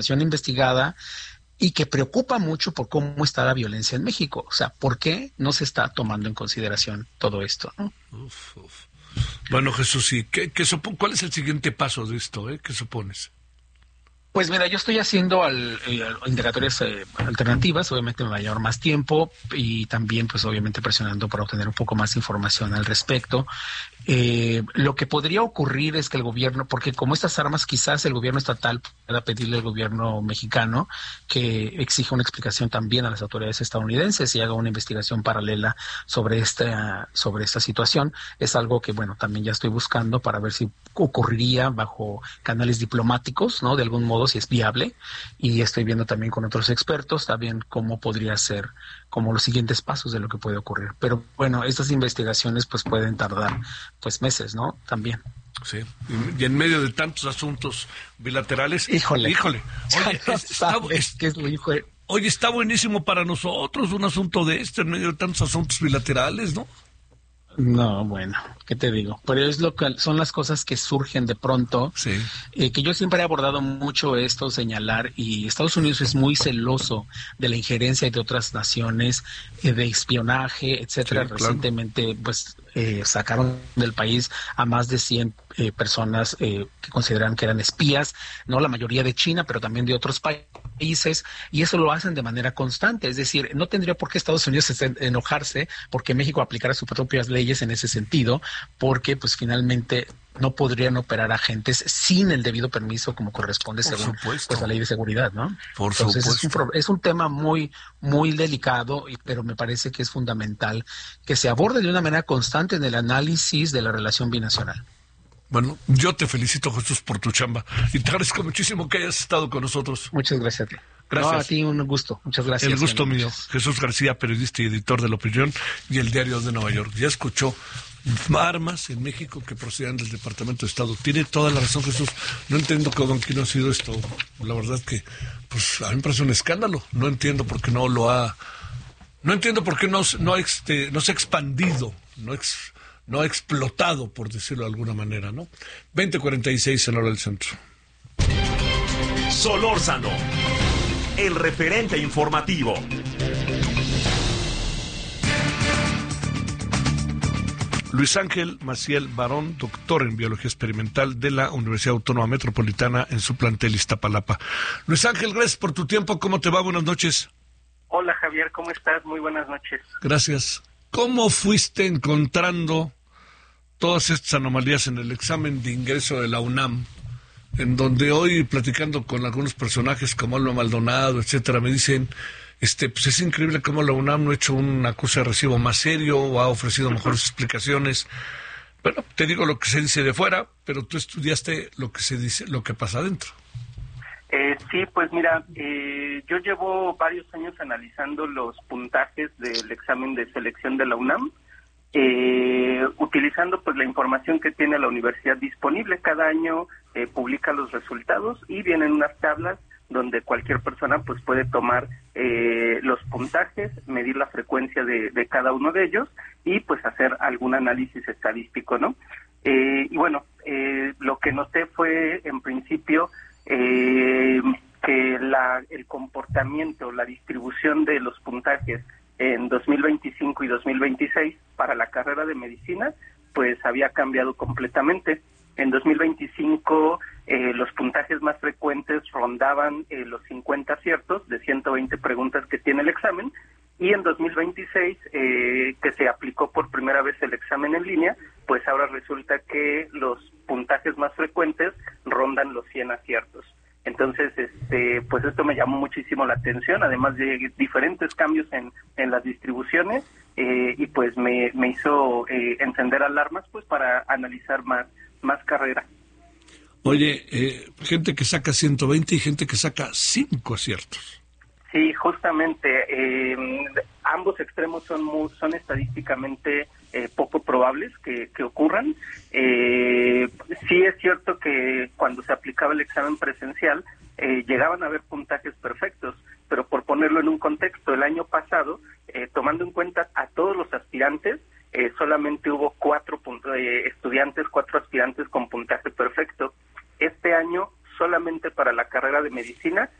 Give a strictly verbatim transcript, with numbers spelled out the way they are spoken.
investigada y que preocupa mucho por cómo está la violencia en México. O sea, ¿por qué no se está tomando en consideración todo esto, ¿no? Uf, uf. Bueno, Jesús, ¿y qué, qué supo- cuál es el siguiente paso de esto? Eh? ¿Qué supones? Pues mira, yo estoy haciendo al, eh, indagatorias eh, alternativas, obviamente me va a llevar más tiempo y también pues obviamente presionando para obtener un poco más información al respecto. Eh, lo que podría ocurrir es que el gobierno, porque como estas armas quizás el gobierno estatal pueda pedirle al gobierno mexicano que exija una explicación también a las autoridades estadounidenses y haga una investigación paralela sobre esta, sobre esta situación. Es algo que bueno, también ya estoy buscando para ver si ocurriría bajo canales diplomáticos, ¿no? De algún modo, si es viable, y estoy viendo también con otros expertos también cómo podría ser, como los siguientes pasos de lo que puede ocurrir. Pero bueno, estas investigaciones pues pueden tardar pues meses, ¿no? También. Sí, y, y en medio de tantos asuntos bilaterales, híjole, híjole, oye, no es, está, es, ¿qué es lo hijo de... oye, está buenísimo para nosotros un asunto de este en medio de tantos asuntos bilaterales, ¿no? No, bueno, ¿qué te digo? Pero es lo que son las cosas que surgen de pronto, sí. eh, que yo siempre he abordado mucho esto, señalar, y Estados Unidos es muy celoso de la injerencia de otras naciones, eh, de espionaje, etcétera. Sí, Recientemente, claro. pues, eh, sacaron del país a más de cien eh, personas eh, que consideran que eran espías, no la mayoría de China, pero también de otros países, y eso lo hacen de manera constante. Es decir, no tendría por qué Estados Unidos enojarse porque México aplicara sus propias leyes en ese sentido, porque pues finalmente no podrían operar agentes sin el debido permiso como corresponde por según supuesto. pues la ley de seguridad, ¿no? Por Entonces supuesto. es un, es un tema muy muy delicado, pero me parece que es fundamental que se aborde de una manera constante en el análisis de la relación binacional. Bueno, yo te felicito, Jesús, por tu chamba y te agradezco muchísimo que hayas estado con nosotros. Muchas gracias a ti. Gracias. No, a ti un gusto. Muchas gracias. El gusto mío. Muchas. Jesús García, periodista y editor de La Opinión y El Diario de Nueva York. Ya escuchó armas en México que proceden del Departamento de Estado. Tiene toda la razón, Jesús. No entiendo con quién ha sido esto. La verdad que, pues, a mí me parece un escándalo. No entiendo por qué no lo ha... No entiendo por qué no, no, este, no se ha expandido, no, ex, no ha explotado, por decirlo de alguna manera, ¿no? veinte cuarenta y seis en hora del centro. Solórzano, el referente informativo. Luis Ángel Maciel Barón, doctor en Biología Experimental de la Universidad Autónoma Metropolitana en su plantel Iztapalapa. Luis Ángel, gracias por tu tiempo. ¿Cómo te va? Buenas noches. Hola Javier, ¿cómo estás? Muy buenas noches. Gracias. ¿Cómo fuiste encontrando todas estas anomalías en el examen de ingreso de la UNAM? En donde hoy, platicando con algunos personajes como Alma Maldonado, etcétera, me dicen, este, pues es increíble cómo la UNAM no ha hecho un acuse de recibo más serio o ha ofrecido mejores explicaciones. Bueno, te digo lo que se dice de fuera, pero tú estudiaste lo que se dice, lo que pasa adentro. Eh, sí, pues mira, eh, yo llevo varios años analizando los puntajes del examen de selección de la UNAM, eh, utilizando pues la información que tiene la universidad disponible. Cada año eh, publica los resultados y vienen unas tablas donde cualquier persona pues puede tomar eh, los puntajes, medir la frecuencia de, de cada uno de ellos y pues hacer algún análisis estadístico, ¿no? Eh, y bueno, eh, lo que noté fue en principio eh, que la, el comportamiento, la distribución de los puntajes en dos mil veinticinco y dos mil veintiséis para la carrera de medicina pues había cambiado completamente. En dos mil veinticinco eh, los puntajes más frecuentes rondaban eh, los cincuenta aciertos de ciento veinte preguntas que tiene el examen, y en dos mil veintiséis, eh, que se aplicó por primera vez el examen en línea, pues ahora resulta que los puntajes más frecuentes rondan los cien aciertos. Entonces, este, pues esto me llamó muchísimo la atención, además de diferentes cambios en, en las distribuciones, eh, y pues me, me hizo eh, encender alarmas pues para analizar más, más carrera. Oye, eh, gente que saca ciento veinte y gente que saca cinco aciertos. Sí, justamente, eh, ambos extremos son muy, son estadísticamente eh, poco probables que, que ocurran. Eh, sí es cierto que cuando se aplicaba el examen presencial eh, llegaban a haber puntajes perfectos, pero por ponerlo en un contexto, el año pasado, eh, tomando en cuenta a todos los aspirantes, eh, solamente hubo cuatro eh, estudiantes, cuatro aspirantes con puntaje perfecto. Este año solamente para la carrera de medicina